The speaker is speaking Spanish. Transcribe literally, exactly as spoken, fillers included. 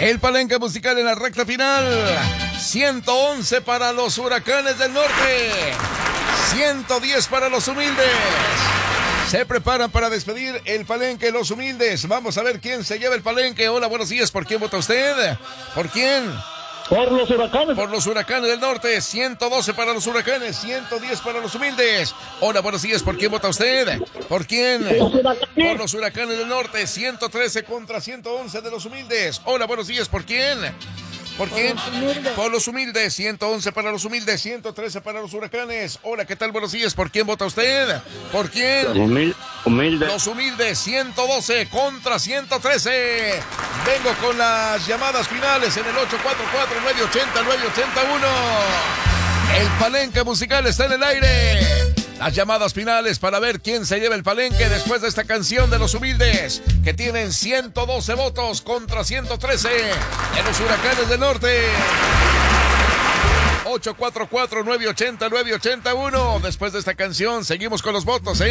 El palenque musical en la recta final. ciento once para los Huracanes del Norte. ciento diez para los Humildes. Se preparan para despedir el palenque Los Humildes. Vamos a ver quién se lleva el palenque. Hola, buenos días. ¿Por quién vota usted? ¿Por quién? Por los Huracanes. Por los Huracanes del Norte. ciento doce para los Huracanes. ciento diez para los Humildes. Hola, buenos días. ¿Por quién vota usted? ¿Por quién? Los Huracanes. Por los Huracanes del Norte. ciento trece contra ciento once de los Humildes. Hola, buenos días. ¿Por quién? ¿Por quién? Por los Humildes. ciento once para los Humildes. ciento trece para los Huracanes. Hola, ¿qué tal? Buenos días. ¿Por quién vota usted? ¿Por quién? Humil humilde. Los Humildes. ciento doce contra ciento trece. Vengo con las llamadas finales en el ocho cuatro cuatro, nueve ocho cero, nueve ocho uno. El palenque musical está en el aire. Las llamadas finales para ver quién se lleva el palenque después de esta canción de Los Humildes, que tienen ciento doce votos contra ciento trece de los Huracanes del Norte. ocho cuatro cuatro, nueve ocho cero, nueve ocho uno. Después de esta canción seguimos con los votos, ¿eh?